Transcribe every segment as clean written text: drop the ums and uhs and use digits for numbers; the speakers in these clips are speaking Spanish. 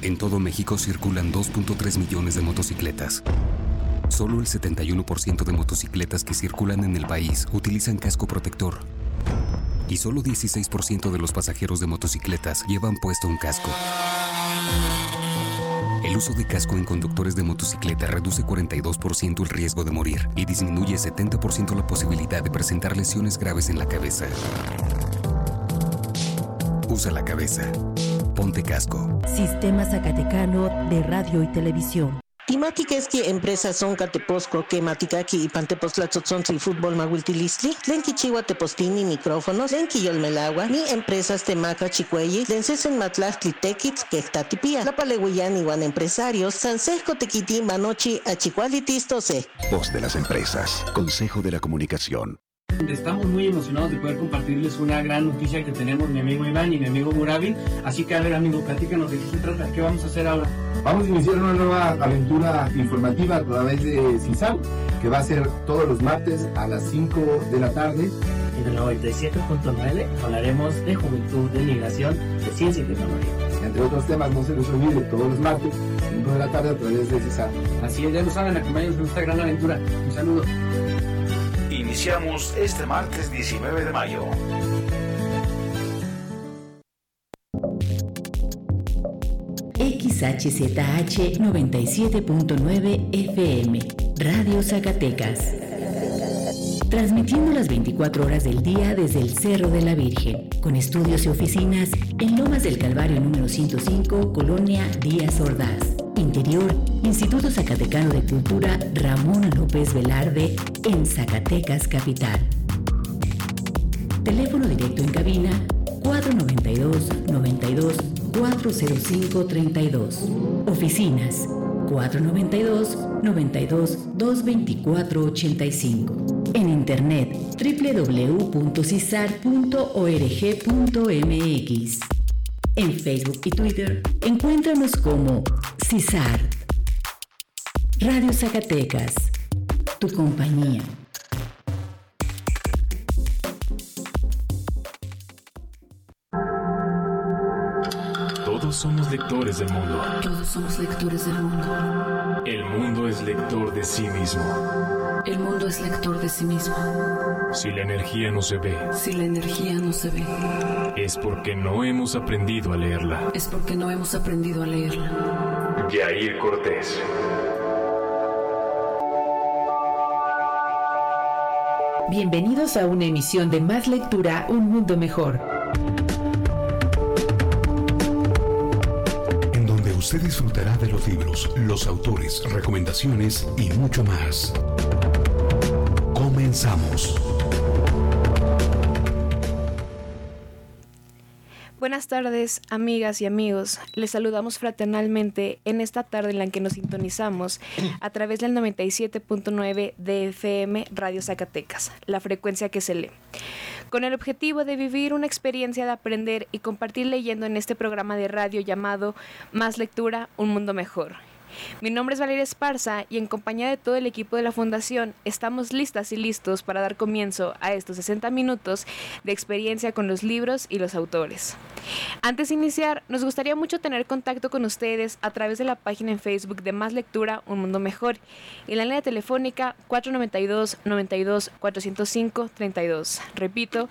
En todo México circulan 2.3 millones de motocicletas. Solo el 71% de motocicletas que circulan en el país utilizan casco protector. Y solo 16% de los pasajeros de motocicletas llevan puesto un casco. El uso de casco en conductores de motocicleta reduce 42% el riesgo de morir y disminuye 70% la posibilidad de presentar lesiones graves en la cabeza. Usa la cabeza. Ponte casco. Sistema Zacatecano de Radio y Televisión. Timatikesqui empresas son Cateposco, Quematicaki y Pantepostlatzotzontli Fútbol Mahuiltilistli, Lenki Chihuahua Tepostini micrófonos, Lenki Yolmelagua, ni empresas Temaca Chicuelli, Lencesen Matlachtli Tequitz, Quectatipía, La Palehuillán igual empresarios, Sansesco Tequiti Manochi Achicualitistose. Voz de las empresas, Consejo de la Comunicación. Estamos muy emocionados de poder compartirles una gran noticia que tenemos mi amigo Iván y mi amigo Murabi. Así que a ver, amigo, platícanos de qué se trata, qué vamos a hacer ahora. Vamos a iniciar una nueva aventura informativa a través de CISAR, que va a ser todos los martes a las 5 de la tarde. En el 97.9 hablaremos de juventud, de migración, de ciencia y tecnología. Entre otros temas, no se les olvide, todos los martes, 5 de la tarde a través de CISAR. Así es, ya lo saben, acompáñenos en esta gran aventura. Un saludo. Iniciamos este martes 19 de mayo. XHZH 97.9 FM, Radio Zacatecas. Transmitiendo las 24 horas del día desde el Cerro de la Virgen, con estudios y oficinas en Lomas del Calvario número 105, Colonia Díaz Ordaz. Interior, Instituto Zacatecano de Cultura Ramón López Velarde, en Zacatecas Capital. Teléfono directo en cabina 492-405-32. Oficinas 492-92-224-85. En internet www.cisar.org.mx. En Facebook y Twitter, encuéntranos como CISAR. Radio Zacatecas, tu compañía. Todos somos lectores del mundo. Todos somos lectores del mundo. El mundo es lector de sí mismo. El mundo es lector de sí mismo. Si la energía no se ve, si la energía no se ve, es porque no hemos aprendido a leerla. Es porque no hemos aprendido a leerla. Yair Cortés. Bienvenidos a una emisión de Más Lectura, Un Mundo Mejor. En donde usted disfrutará de los libros, los autores, recomendaciones y mucho más. Comenzamos. Buenas tardes, amigas y amigos. Les saludamos fraternalmente en esta tarde en la que nos sintonizamos a través del 97.9 de FM Radio Zacatecas, la frecuencia que se lee, con el objetivo de vivir una experiencia de aprender y compartir leyendo en este programa de radio llamado Más Lectura, Un Mundo Mejor. Mi nombre es Valeria Esparza y en compañía de todo el equipo de la Fundación estamos listas y listos para dar comienzo a estos 60 minutos de experiencia con los libros y los autores. Antes de iniciar, nos gustaría mucho tener contacto con ustedes a través de la página en Facebook de Más Lectura, Un Mundo Mejor y la línea telefónica 492-92-405-32. Repito,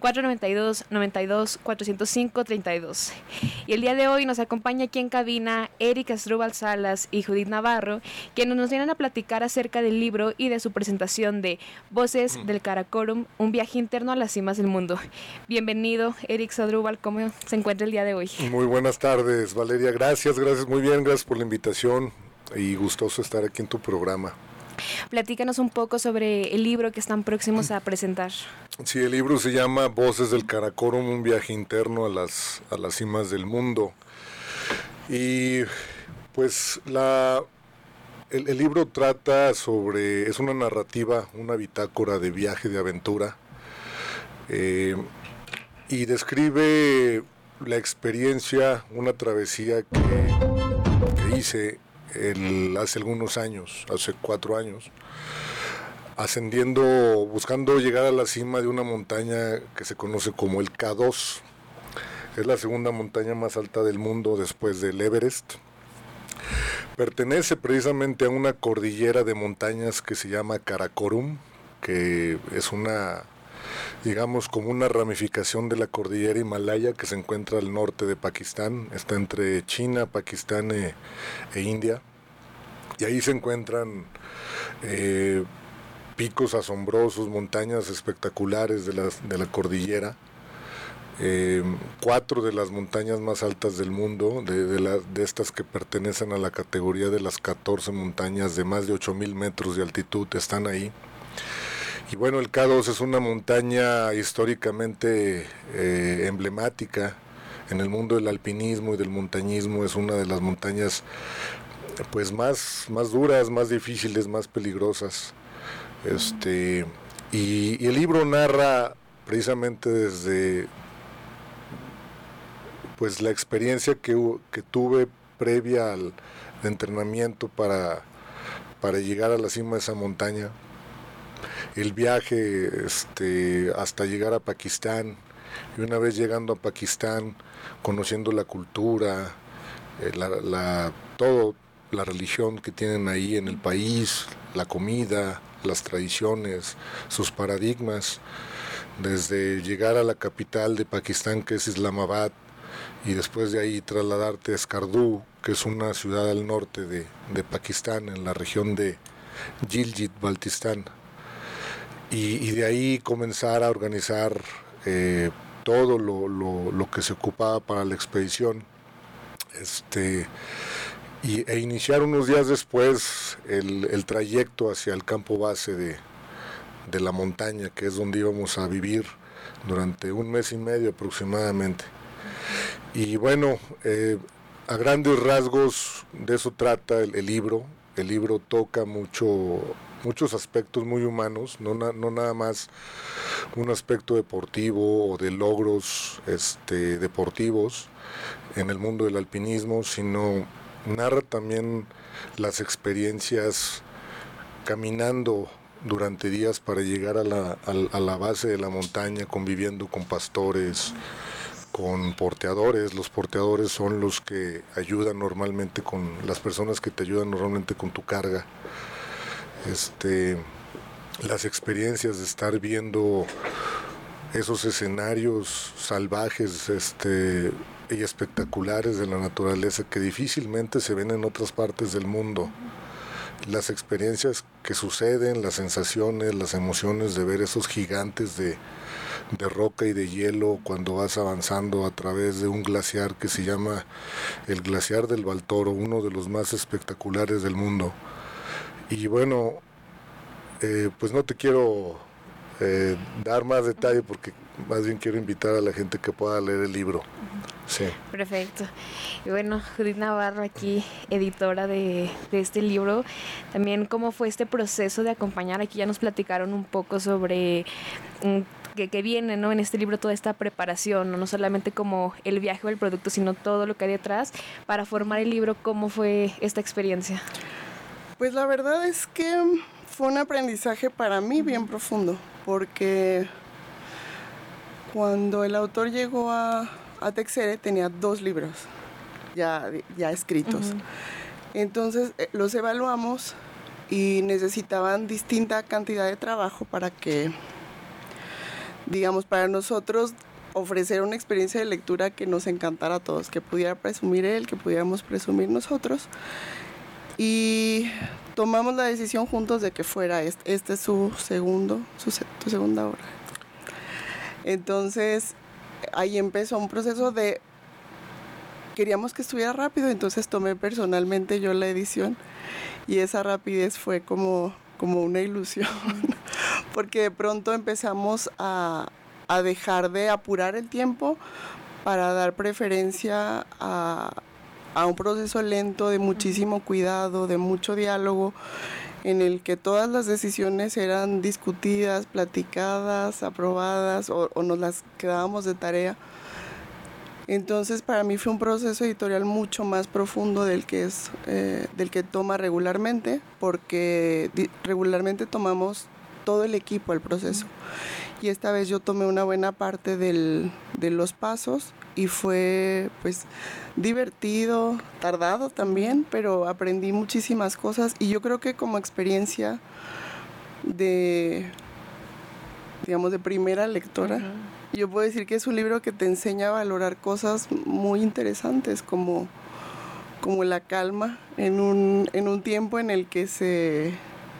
492-92-405-32. Y el día de hoy nos acompaña aquí en cabina Erika Asdrúbal Salas y Judith Navarro, quienes nos vienen a platicar acerca del libro y de su presentación de Voces del Karakorum, un viaje interno a las cimas del mundo. Bienvenido, Eric Asdrúbal, ¿cómo se encuentra el día de hoy? Muy buenas tardes, Valeria, gracias, muy bien, gracias por la invitación y gustoso estar aquí en tu programa. Platícanos un poco sobre el libro que están próximos a presentar. Sí, el libro se llama Voces del Karakorum, un viaje interno a las cimas del mundo. Y pues el libro trata sobre, es una narrativa, una bitácora de viaje, de aventura, y describe la experiencia, una travesía que hice hace algunos años, hace 4 años, buscando llegar a la cima de una montaña que se conoce como el K2. Es la segunda montaña más alta del mundo después del Everest. Pertenece precisamente a una cordillera de montañas que se llama Karakorum, que es una, digamos, como una ramificación de la cordillera Himalaya que se encuentra al norte de Pakistán. Está entre China, Pakistán e India. Y ahí se encuentran picos asombrosos, montañas espectaculares de la cordillera. 4 de las montañas más altas del mundo, de estas que pertenecen a la categoría de las 14 montañas de más de 8,000 metros de altitud, están ahí. Y bueno, el K2 es una montaña históricamente emblemática en el mundo del alpinismo y del montañismo. Es una de las montañas pues más duras, más difíciles, más peligrosas. Y el libro narra precisamente desde pues la experiencia que tuve previa al entrenamiento para llegar a la cima de esa montaña, el viaje hasta llegar a Pakistán, y una vez llegando a Pakistán, conociendo la cultura, todo, la religión que tienen ahí en el país, la comida, las tradiciones, sus paradigmas, desde llegar a la capital de Pakistán, que es Islamabad, y después de ahí trasladarte a Skardu, que es una ciudad al norte de Pakistán, en la región de Gilgit-Baltistán, y de ahí comenzar a organizar todo lo que se ocupaba para la expedición, e iniciar unos días después el trayecto hacia el campo base de la montaña, que es donde íbamos a vivir durante 1 mes y medio aproximadamente. Y bueno, a grandes rasgos de eso trata el libro. El libro toca muchos aspectos muy humanos, no nada más un aspecto deportivo o de logros deportivos en el mundo del alpinismo, sino narra también las experiencias caminando durante días para llegar a la base de la montaña, conviviendo con pastores, con porteadores. Los porteadores son los que ayudan normalmente las personas que te ayudan normalmente con tu carga. Las experiencias de estar viendo esos escenarios salvajes y espectaculares de la naturaleza que difícilmente se ven en otras partes del mundo. Las experiencias que suceden, las sensaciones, las emociones de ver esos gigantes de roca y de hielo cuando vas avanzando a través de un glaciar que se llama el Glaciar del Baltoro, uno de los más espectaculares del mundo. Y bueno, pues no te quiero dar más detalle, porque más bien quiero invitar a la gente que pueda leer el libro. Sí. Perfecto. Y bueno, Judith Navarro aquí, editora de este libro, también cómo fue este proceso de acompañar. Aquí ya nos platicaron un poco sobre que viene, ¿no?, en este libro, toda esta preparación, no solamente como el viaje o el producto, sino todo lo que hay detrás para formar el libro. ¿Cómo fue esta experiencia? Pues la verdad es que fue un aprendizaje para mí bien profundo, porque cuando el autor llegó a Texere tenía 2 libros ya escritos. Entonces los evaluamos y necesitaban distinta cantidad de trabajo para que, digamos, para nosotros ofrecer una experiencia de lectura que nos encantara a todos, que pudiera presumir él, que pudiéramos presumir nosotros. Y tomamos la decisión juntos de que fuera es su segunda obra. Entonces ahí empezó un proceso queríamos que estuviera rápido, entonces tomé personalmente yo la edición, y esa rapidez fue como una ilusión, porque de pronto empezamos a dejar de apurar el tiempo para dar preferencia a un proceso lento, de muchísimo cuidado, de mucho diálogo, en el que todas las decisiones eran discutidas, platicadas, aprobadas, o nos las quedábamos de tarea. Entonces para mí fue un proceso editorial mucho más profundo del que toma regularmente, porque regularmente tomamos todo el equipo al proceso. Y esta vez yo tomé una buena parte de los pasos y fue pues divertido, tardado también, pero aprendí muchísimas cosas y yo creo que como experiencia de, digamos, de primera lectora, yo puedo decir que es un libro que te enseña a valorar cosas muy interesantes como la calma en un tiempo en el que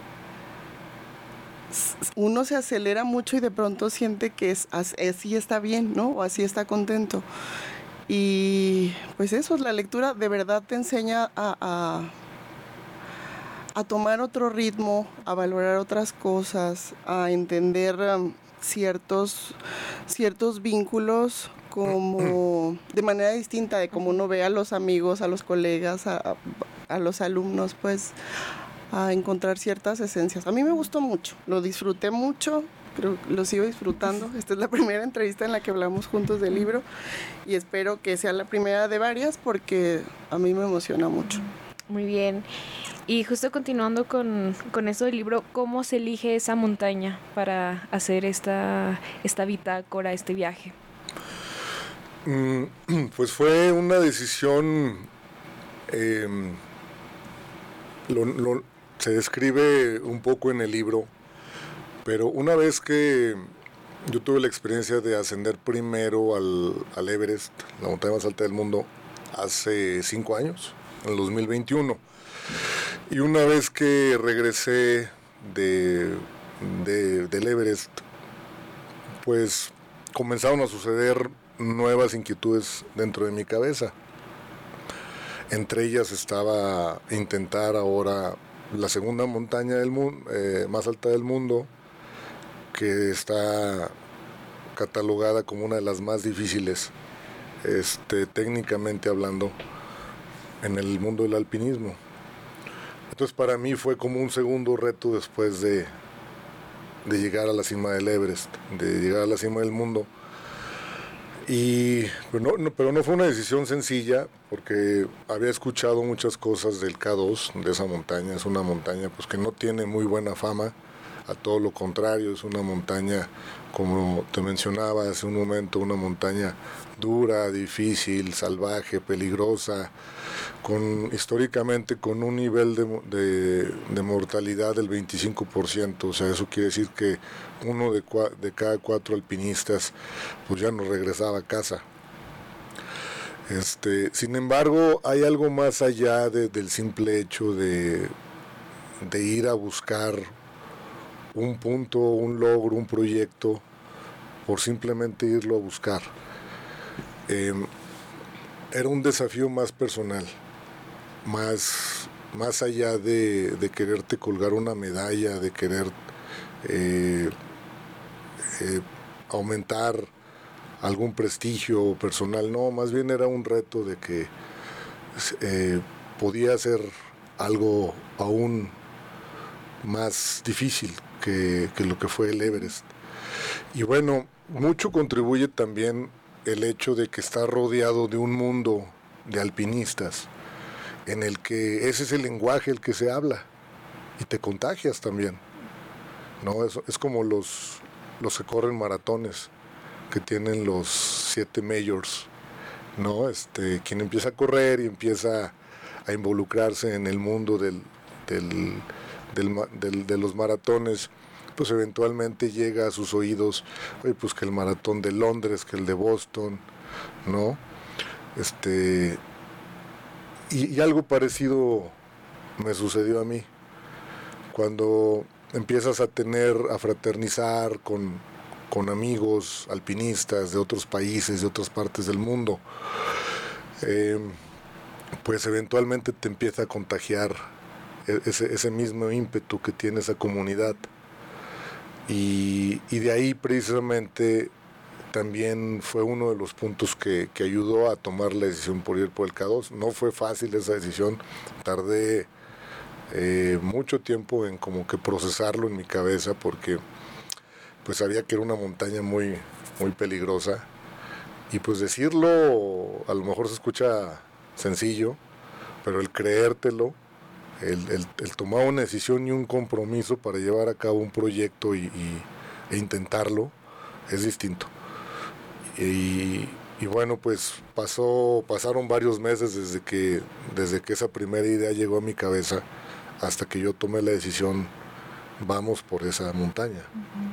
uno se acelera mucho y de pronto siente que así está bien, ¿no? O así está contento. Y pues eso, la lectura de verdad te enseña a tomar otro ritmo, a valorar otras cosas, a entender ciertos vínculos como de manera distinta de cómo uno ve a los amigos, a los colegas, a los alumnos, pues a encontrar ciertas esencias. A mí me gustó mucho, lo disfruté mucho, creo que lo sigo disfrutando. Esta es la primera entrevista en la que hablamos juntos del libro y espero que sea la primera de varias porque a mí me emociona mucho. Muy bien. Y justo continuando con eso del libro, ¿cómo se elige esa montaña para hacer esta bitácora, este viaje? Pues fue una decisión, se describe un poco en el libro, pero una vez que yo tuve la experiencia de ascender primero al Everest, la montaña más alta del mundo, hace 5 años, en el 2021, y una vez que regresé del Everest, pues comenzaron a suceder nuevas inquietudes dentro de mi cabeza. Entre ellas estaba intentar ahora la segunda montaña del mundo, más alta del mundo, que está catalogada como una de las más difíciles, técnicamente hablando, en el mundo del alpinismo. Entonces para mí fue como un segundo reto después de llegar a la cima del Everest, de llegar a la cima del mundo. Y pero no fue una decisión sencilla, porque había escuchado muchas cosas del K2, de esa montaña. Es una montaña pues que no tiene muy buena fama, a todo lo contrario, es una montaña, como te mencionaba hace un momento, una montaña dura, difícil, salvaje, peligrosa, históricamente con un nivel de mortalidad del 25%, o sea, eso quiere decir que uno de cada 4 alpinistas pues ya no regresaba a casa. Sin embargo, hay algo más allá del simple hecho de ir a buscar un punto, un logro, un proyecto, por simplemente irlo a buscar. Era un desafío más personal, más allá de quererte colgar una medalla, de querer aumentar algún prestigio personal. No, más bien era un reto de que podía ser algo aún más difícil que lo que fue el Everest. Y bueno, mucho contribuye también el hecho de que está rodeado de un mundo de alpinistas en el que ese es el lenguaje el que se habla y te contagias también, ¿no? Es como los que corren maratones, que tienen los 7 majors, ¿no? Quien empieza a correr y empieza a involucrarse en el mundo de los maratones, pues eventualmente llega a sus oídos, oye, pues que el maratón de Londres, que el de Boston, ¿no? Y algo parecido me sucedió a mí. Cuando empiezas a fraternizar con amigos alpinistas de otros países, de otras partes del mundo, pues eventualmente te empieza a contagiar ese mismo ímpetu que tiene esa comunidad. Y de ahí precisamente también fue uno de los puntos que ayudó a tomar la decisión por ir por el K2. No fue fácil esa decisión, tardé mucho tiempo en como que procesarlo en mi cabeza, porque pues sabía que era una montaña muy, muy peligrosa, y pues decirlo a lo mejor se escucha sencillo, pero el creértelo, el tomar una decisión y un compromiso para llevar a cabo un proyecto e intentarlo, es distinto. Y bueno, pues pasaron varios meses desde que esa primera idea llegó a mi cabeza hasta que yo tomé la decisión, vamos por esa montaña.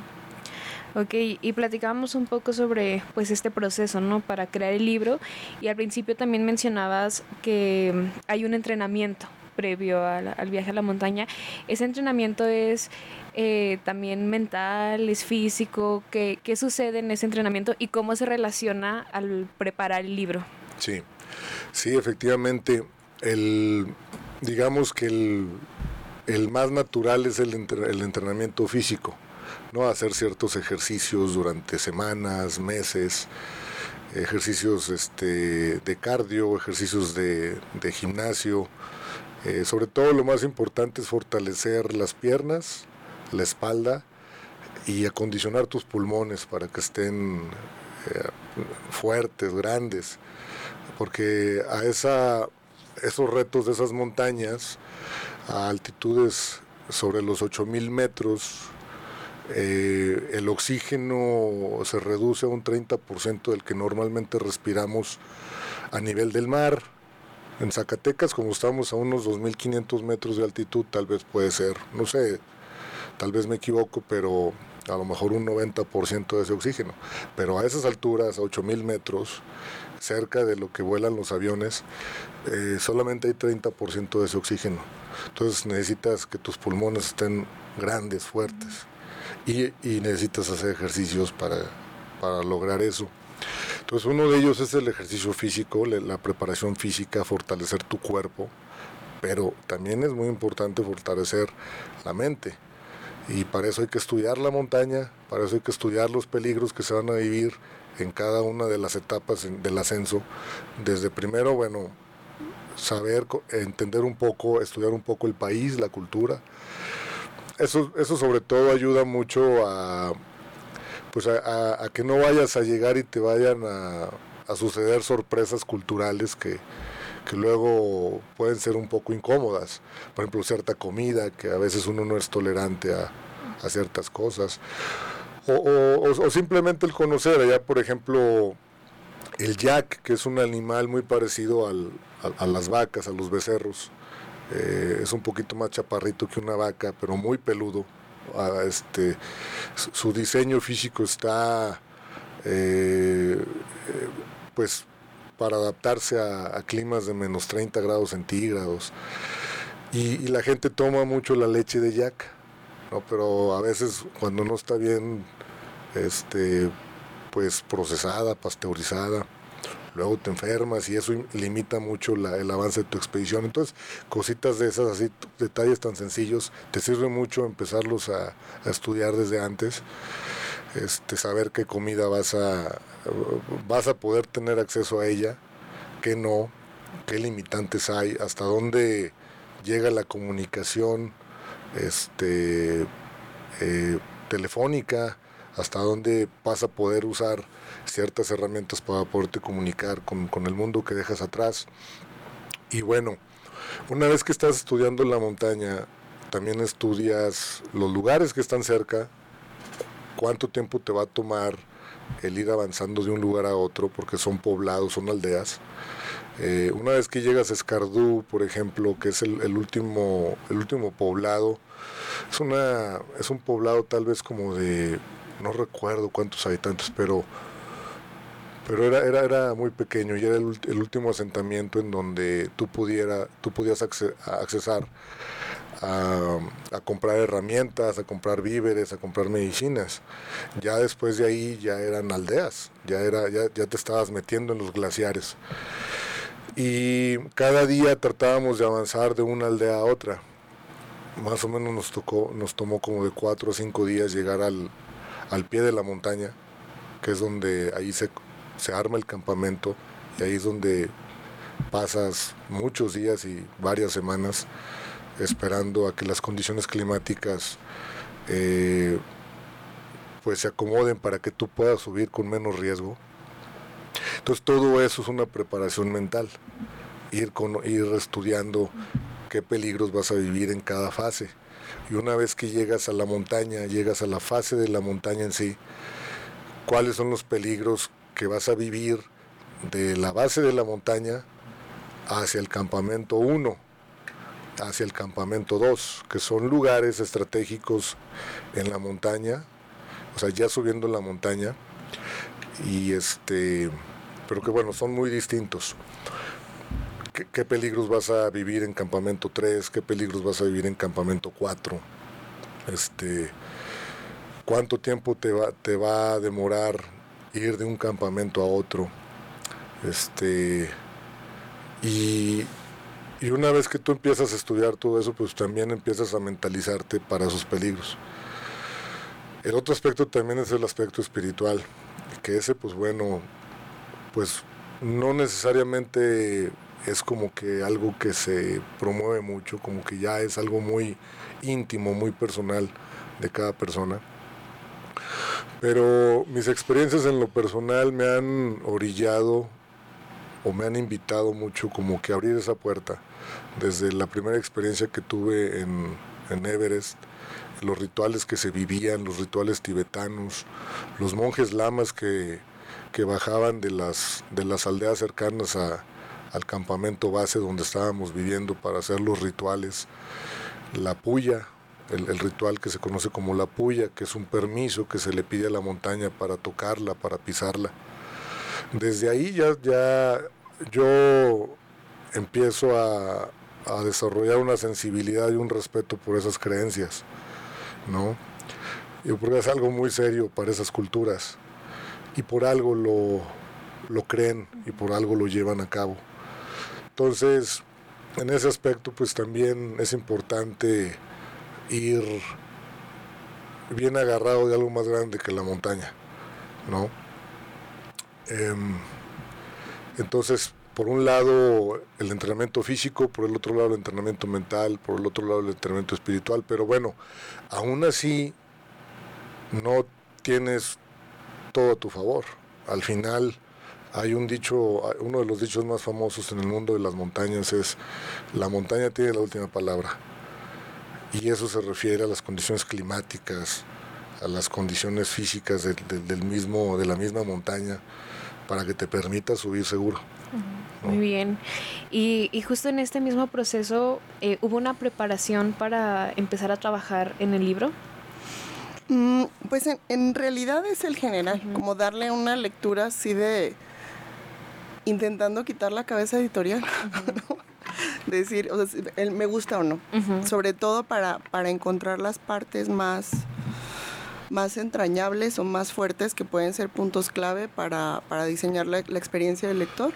Ok, y platicábamos un poco sobre pues este proceso, ¿no? Para crear el libro, y al principio también mencionabas que hay un entrenamiento previo al viaje a la montaña. ¿Ese entrenamiento es también mental, es físico? ¿Qué sucede en ese entrenamiento y cómo se relaciona al preparar el libro? Sí, efectivamente, digamos que el más natural es el entrenamiento físico, ¿no? Hacer ciertos ejercicios durante semanas, meses, ejercicios de cardio, ejercicios de gimnasio. Sobre todo lo más importante es fortalecer las piernas, la espalda y acondicionar tus pulmones para que estén fuertes, grandes, porque a esos retos de esas montañas, a altitudes sobre los 8,000 metros, el oxígeno se reduce a un 30% del que normalmente respiramos a nivel del mar. En Zacatecas, como estamos a unos 2,500 metros de altitud, tal vez puede ser, no sé, tal vez me equivoco, pero a lo mejor un 90% de ese oxígeno. Pero a esas alturas, a 8,000 metros, cerca de lo que vuelan los aviones, solamente hay 30% de ese oxígeno. Entonces necesitas que tus pulmones estén grandes, fuertes, y necesitas hacer ejercicios para lograr eso. Entonces uno de ellos es el ejercicio físico, la preparación física, fortalecer tu cuerpo, pero también es muy importante fortalecer la mente. Y para eso hay que estudiar la montaña, para eso hay que estudiar los peligros que se van a vivir en cada una de las etapas del ascenso. Desde primero, bueno, saber, entender un poco, estudiar un poco el país, la cultura. Eso sobre todo ayuda mucho a que no vayas a llegar y te vayan a suceder sorpresas culturales que luego pueden ser un poco incómodas. Por ejemplo, cierta comida, que a veces uno no es tolerante a ciertas cosas. O simplemente el conocer. Allá, por ejemplo, el yak, que es un animal muy parecido a las vacas, a los becerros. Es un poquito más chaparrito que una vaca, pero muy peludo. Su diseño físico está pues para adaptarse a climas de menos 30 grados centígrados, y la gente toma mucho la leche de yak, ¿no? Pero a veces cuando no está bien pues procesada, pasteurizada, luego te enfermas y eso limita mucho el avance de tu expedición. Entonces, cositas de esas, así, detalles tan sencillos, te sirve mucho empezarlos a estudiar desde antes, saber qué comida vas a poder tener acceso a ella, qué no, qué limitantes hay, hasta dónde llega la comunicación telefónica, hasta dónde vas a poder usar ciertas herramientas para poderte comunicar con el mundo que dejas atrás. Y bueno, una vez que estás estudiando la montaña, también estudias los lugares que están cerca, cuánto tiempo te va a tomar el ir avanzando de un lugar a otro, porque son poblados, son aldeas. Una vez que llegas a Escardú, por ejemplo, que es el último poblado, es un poblado tal vez como de, no recuerdo cuántos habitantes, pero era muy pequeño, y era el último asentamiento en donde tú podías accesar a comprar herramientas, a comprar víveres, a comprar medicinas. Ya después de ahí ya eran aldeas, ya te estabas metiendo en los glaciares. Y cada día tratábamos de avanzar de una aldea a otra. Más o menos nos tomó como de 4 o 5 días llegar al pie de la montaña, que es donde ahí se arma el campamento, y ahí es donde pasas muchos días y varias semanas esperando a que las condiciones climáticas pues se acomoden para que tú puedas subir con menos riesgo. Entonces todo eso es una preparación mental, ir estudiando qué peligros vas a vivir en cada fase, y una vez que llegas a la montaña, llegas a la fase de la montaña en sí, cuáles son los peligros que vas a vivir de la base de la montaña hacia el campamento 1, hacia el campamento 2, que son lugares estratégicos en la montaña, o sea, ya subiendo la montaña, y pero que bueno, son muy distintos. ¿Qué peligros vas a vivir en campamento 3? ¿Qué peligros vas a vivir en campamento 4? ¿Cuánto tiempo te va a demorar ir de un campamento a otro? Y una vez que tú empiezas a estudiar todo eso, pues también empiezas a mentalizarte para esos peligros. El otro aspecto también es el aspecto espiritual, que ese, pues bueno, pues no necesariamente es como que algo que se promueve mucho, como que ya es algo muy íntimo, muy personal de cada persona. Pero mis experiencias en lo personal me han orillado o me han invitado mucho como que a abrir esa puerta. Desde la primera experiencia que tuve en Everest, los rituales que se vivían, los rituales tibetanos, los monjes lamas que bajaban de las aldeas cercanas al campamento base donde estábamos viviendo para hacer los rituales, la puya, el ritual que se conoce como la puya, que es un permiso que se le pide a la montaña para tocarla, para pisarla. Desde ahí ya yo empiezo a desarrollar una sensibilidad y un respeto por esas creencias, ¿no? Y porque es algo muy serio para esas culturas y por algo lo creen y por algo lo llevan a cabo. Entonces, en ese aspecto, pues también es importante ir bien agarrado de algo más grande que la montaña, ¿no? Entonces, por un lado el entrenamiento físico, por el otro lado el entrenamiento mental, por el otro lado el entrenamiento espiritual, pero bueno, aún así no tienes todo a tu favor. Al final hay un dicho, uno de los dichos más famosos en el mundo de las montañas es: la montaña tiene la última palabra. Y eso se refiere a las condiciones climáticas, a las condiciones físicas de la misma montaña, para que te permita subir seguro. ¿no? Muy bien. Y justo en este mismo proceso, ¿hubo una preparación para empezar a trabajar en el libro? Pues en realidad es el general, como darle una lectura así de intentando quitar la cabeza editorial, ¿no? Decir, o sea, me gusta o no, sobre todo para encontrar las partes más entrañables o más fuertes que pueden ser puntos clave para diseñar la experiencia del lector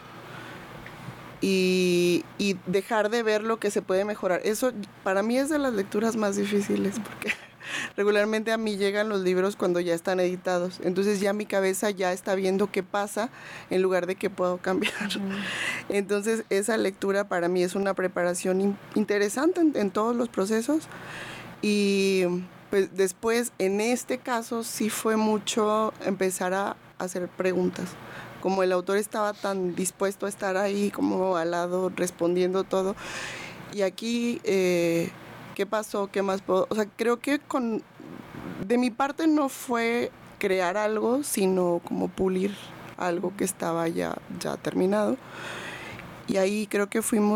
y dejar de ver lo que se puede mejorar. Eso para mí es de las lecturas más difíciles, porque regularmente a mí llegan los libros cuando ya están editados, entonces ya mi cabeza ya está viendo qué pasa en lugar de qué puedo cambiar. Entonces esa lectura para mí es una preparación interesante en todos los procesos. Y pues después, en este caso, sí fue mucho empezar a hacer preguntas. Como el autor estaba tan dispuesto a estar ahí, como al lado, respondiendo todo. Y aquí, ¿qué pasó? ¿Qué más puedo? O sea, creo que de mi parte no fue crear algo, sino como pulir algo que estaba ya terminado. Y ahí creo que fuimos